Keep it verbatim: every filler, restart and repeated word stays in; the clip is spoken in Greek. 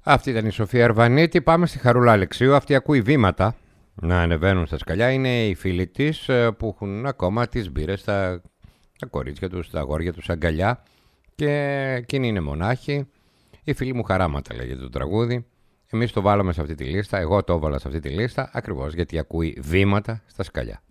Αυτή ήταν η Σοφία Αρβανίτη. Πάμε στη Χαρούλα Αλεξίου. Αυτή ακούει βήματα να ανεβαίνουν στα σκαλιά. Είναι οι φίλοι της που έχουν ακόμα τις μπύρες στα τα κορίτσια τους, τα αγόρια τους αγκαλιά. Και εκείνη είναι μονάχη. Η φίλη μου χαράματα λέγεται το τραγούδι. Εμείς το βάλαμε σε αυτή τη λίστα. Εγώ το έβαλα σε αυτή τη λίστα ακριβώς γιατί ακούει βήματα στα σκαλιά.